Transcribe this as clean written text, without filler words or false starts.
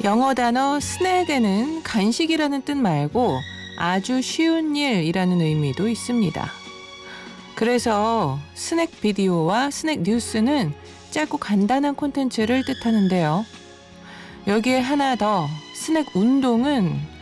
영어 단어 스낵에는 간식이라는 뜻 말고 아주 쉬운 일이라는 의미도 있습니다. 그래서 스낵 비디오와 스낵 뉴스는 짧고 간단한 콘텐츠를 뜻하는데요. 여기에 하나 더, 스낵 운동은